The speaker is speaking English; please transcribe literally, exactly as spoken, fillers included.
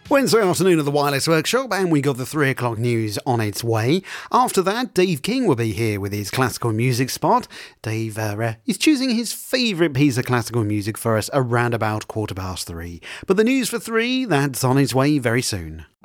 Wednesday afternoon at the Wireless Workshop, and we got the three o'clock news on its way. After that, Dave King will be here with his classical music spot. Dave uh, is choosing his favourite piece of classical music for us around about quarter past three. But the news for three, that's on its way very soon.